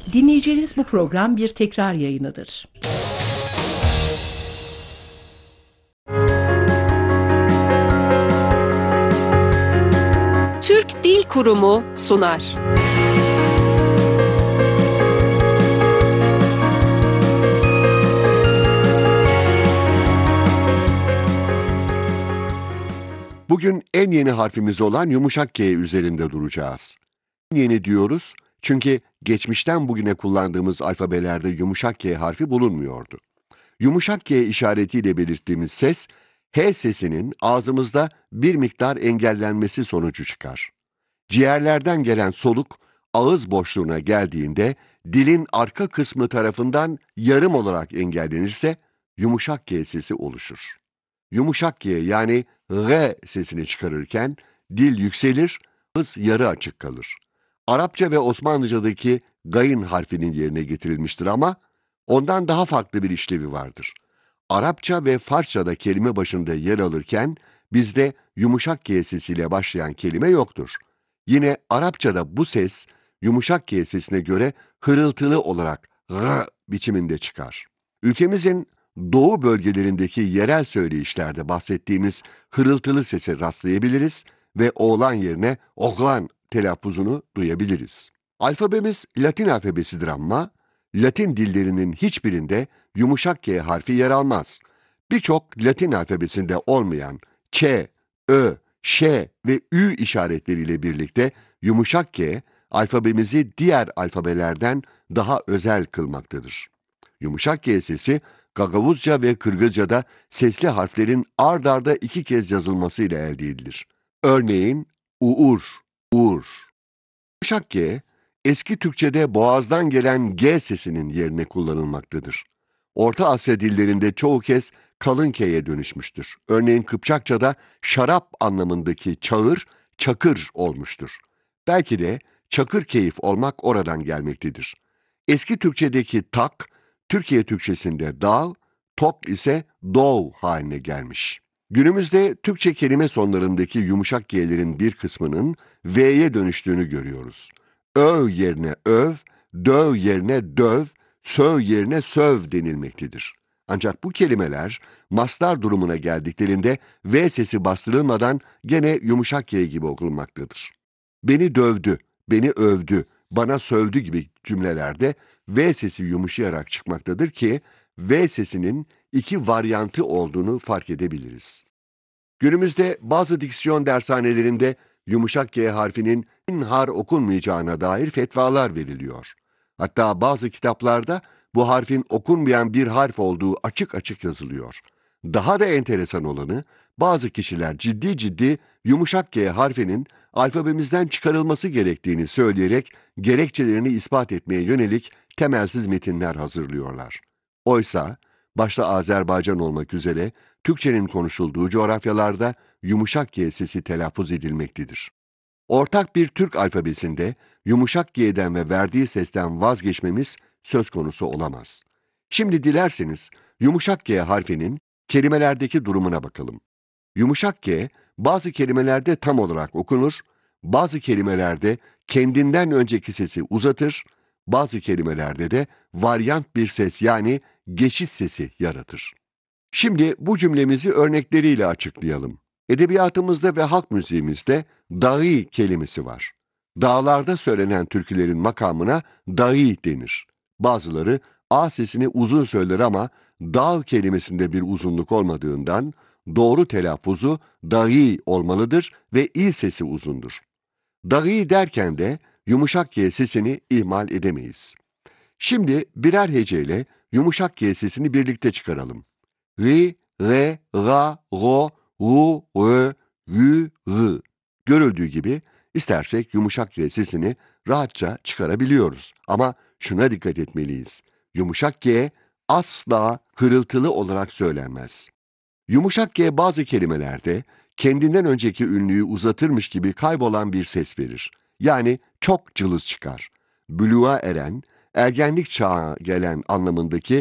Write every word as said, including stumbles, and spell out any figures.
Dinleyeceğiniz bu program bir tekrar yayınıdır. Türk Dil Kurumu sunar. Bugün en yeni harfimiz olan yumuşak G üzerinde duracağız. Yeni diyoruz çünkü geçmişten bugüne kullandığımız alfabelerde yumuşak G harfi bulunmuyordu. Yumuşak G işaretiyle belirttiğimiz ses, H sesinin ağzımızda bir miktar engellenmesi sonucu çıkar. Ciğerlerden gelen soluk, ağız boşluğuna geldiğinde dilin arka kısmı tarafından yarım olarak engellenirse yumuşak G sesi oluşur. Yumuşak G yani R sesini çıkarırken dil yükselir, ağız yarı açık kalır. Arapça ve Osmanlıca'daki gayn harfinin yerine getirilmiştir ama ondan daha farklı bir işlevi vardır. Arapça ve Farsça'da kelime başında yer alırken bizde yumuşak G sesiyle başlayan kelime yoktur. Yine Arapça'da bu ses yumuşak G sesine göre hırıltılı olarak R biçiminde çıkar. Ülkemizin doğu bölgelerindeki yerel söyleyişlerde bahsettiğimiz hırıltılı sese rastlayabiliriz ve oğlan yerine oğlan telaffuzunu duyabiliriz. Alfabemiz Latin alfabesidir ama Latin dillerinin hiçbirinde yumuşak G harfi yer almaz. Birçok Latin alfabesinde olmayan Ç, Ö, Ş ve Ü işaretleriyle birlikte yumuşak G, alfabemizi diğer alfabelerden daha özel kılmaktadır. Yumuşak G sesi, Gagavuzca ve Kırgızca'da sesli harflerin ard arda iki kez yazılmasıyla elde edilir. Örneğin uur, uğur. Yumuşak G, eski Türkçe'de boğazdan gelen G sesinin yerine kullanılmaktadır. Orta Asya dillerinde çoğu kez kalın K'ye dönüşmüştür. Örneğin Kıpçakça'da şarap anlamındaki çağır, çakır olmuştur. Belki de çakır keyif olmak oradan gelmektedir. Eski Türkçedeki tak, Türkiye Türkçesinde dağ, tok ise doğu haline gelmiş. Günümüzde Türkçe kelime sonlarındaki yumuşak G'lerin bir kısmının V'ye dönüştüğünü görüyoruz. Ö yerine öv, döv yerine döv, söv yerine söv denilmektedir. Ancak bu kelimeler mastar durumuna geldiklerinde V sesi bastırılmadan gene yumuşak G gibi okunmaktadır. Beni dövdü, beni övdü, bana sövdü gibi cümlelerde V sesi yumuşayarak çıkmaktadır ki V sesinin iki varyantı olduğunu fark edebiliriz. Günümüzde bazı diksiyon dershanelerinde yumuşak G harfinin inhar okunmayacağına dair fetvalar veriliyor. Hatta bazı kitaplarda bu harfin okunmayan bir harf olduğu açık açık yazılıyor. Daha da enteresan olanı, bazı kişiler ciddi ciddi yumuşak G harfinin alfabemizden çıkarılması gerektiğini söyleyerek gerekçelerini ispat etmeye yönelik temelsiz metinler hazırlıyorlar. Oysa, başta Azerbaycan olmak üzere Türkçenin konuşulduğu coğrafyalarda yumuşak G sesi telaffuz edilmektedir. Ortak bir Türk alfabesinde yumuşak G'den ve verdiği sesten vazgeçmemiz söz konusu olamaz. Şimdi dilerseniz yumuşak G harfinin kelimelerdeki durumuna bakalım. Yumuşak G bazı kelimelerde tam olarak okunur, bazı kelimelerde kendinden önceki sesi uzatır, bazı kelimelerde de varyant bir ses yani geçiş sesi yaratır. Şimdi bu cümlemizi örnekleriyle açıklayalım. Edebiyatımızda ve halk müziğimizde dağı kelimesi var. Dağlarda söylenen türkülerin makamına dağı denir. Bazıları A sesini uzun söyler ama dağ kelimesinde bir uzunluk olmadığından doğru telaffuzu dağı olmalıdır ve i sesi uzundur. Dağı derken de yumuşak G sesini ihmal edemeyiz. Şimdi birer heceyle yumuşak G sesini birlikte çıkaralım. Ri, re, ra, ro, ru, rö, rü, rı. Görüldüğü gibi istersek yumuşak G sesini rahatça çıkarabiliyoruz. Ama şuna dikkat etmeliyiz. Yumuşak G asla hırıltılı olarak söylenmez. Yumuşak G bazı kelimelerde kendinden önceki ünlüyü uzatırmış gibi kaybolan bir ses verir. Yani çok cılız çıkar. Buluğa eren, ergenlik çağına gelen anlamındaki